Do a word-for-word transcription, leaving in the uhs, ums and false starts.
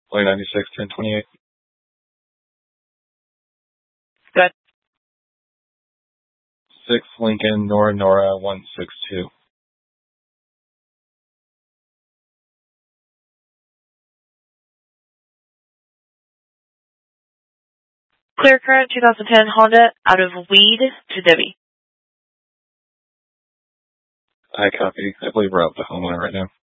Play ninety-six, ten twenty-eight. Good. six Lincoln, Nora Nora, one six two. Clear current twenty ten Honda out of Weed to Debbie. I copy. I believe we're out the homeowner right now.